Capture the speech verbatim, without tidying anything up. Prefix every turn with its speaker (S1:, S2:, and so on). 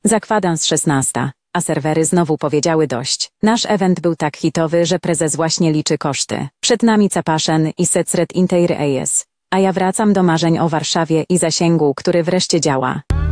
S1: Za kwadans szesnasta, a serwery znowu powiedziały dość. Nasz event był tak hitowy, że prezes właśnie liczy koszty. Przed nami Capashen i Secret Inteir A S. A ja wracam do marzeń o Warszawie i zasięgu, który wreszcie działa.